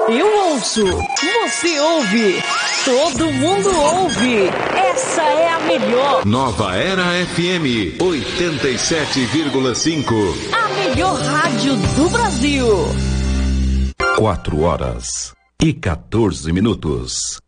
Eu ouço, você ouve, todo mundo ouve. Essa é a melhor. Nova Era FM 87,5. A melhor rádio do Brasil. 4 horas e 14 minutos.